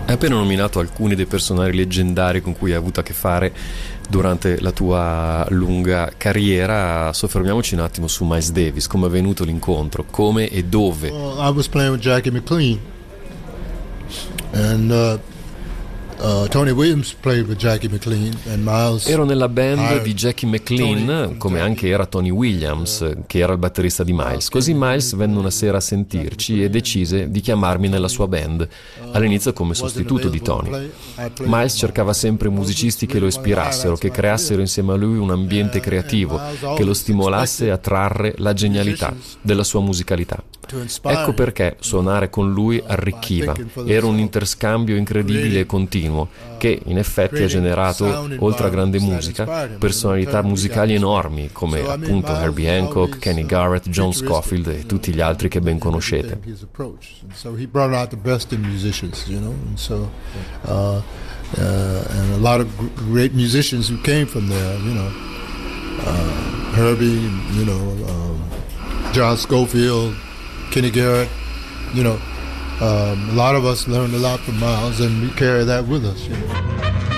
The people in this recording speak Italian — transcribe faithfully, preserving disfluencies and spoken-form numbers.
Hai appena nominato alcuni dei personaggi leggendari con cui hai avuto a che fare durante la tua lunga carriera. Soffermiamoci un attimo su Miles Davis. Come è venuto l'incontro? Come e dove? Well, I was playing with Jackie McLean, and uh, uh, Tony Williams played with Jackie McLean, and Miles. Ero nella band di Jackie McLean, come anche era Tony Williams, che era il batterista di Miles. Così Miles venne una sera a sentirci e decise di chiamarmi nella sua band, all'inizio come sostituto di Tony. Miles cercava sempre musicisti che lo ispirassero, che creassero insieme a lui un ambiente creativo, che lo stimolasse a trarre la genialità della sua musicalità. Ecco perché suonare con lui arricchiva. Era un interscambio incredibile e continuo, che in effetti ha generato, oltre a grande musica, personalità musicali enormi come appunto Herbie Hancock, Kenny Garrett, John Scofield e tutti gli altri che ben conoscete. Uh, and a lot of great musicians who came from there, you know, uh, Herbie, you know, um, John Scofield, Kenny Garrett, you know, um, a lot of us learned a lot from Miles, and we carry that with us, you know.